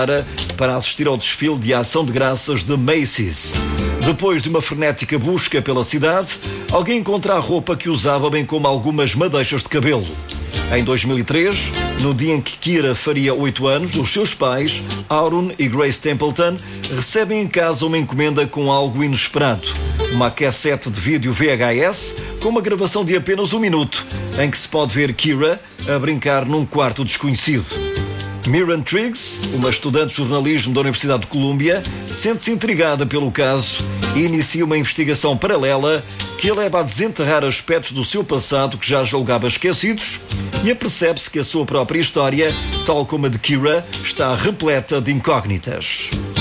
para assistir ao desfile de ação de graças de Macy's. Depois de uma frenética busca pela cidade, alguém encontra a roupa que usava, bem como algumas madeixas de cabelo. Em 2003, no dia em que Kira faria 8 anos, os seus pais, Aaron e Grace Templeton, recebem em casa uma encomenda com algo inesperado. Uma cassete de vídeo VHS com uma gravação de apenas 1 minuto, em que se pode ver Kira a brincar num quarto desconhecido. Miriam Triggs, uma estudante de jornalismo da Universidade de Colômbia, sente-se intrigada pelo caso e inicia uma investigação paralela que a leva a desenterrar aspectos do seu passado que já julgava esquecidos e apercebe-se que a sua própria história, tal como a de Kira, está repleta de incógnitas.